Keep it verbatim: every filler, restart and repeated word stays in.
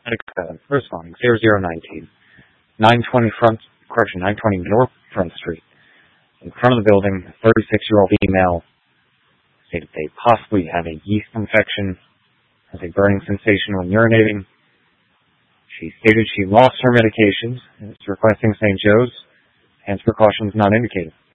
seven, responding zero zero nineteen. nine twenty front, correction, nine twenty North Front Street. In front of the building, a thirty-six-year-old female stated they possibly have a yeast infection, has a burning sensation when urinating. She stated she lost her medications and is requesting Saint Joe's. Hence precautions not indicated.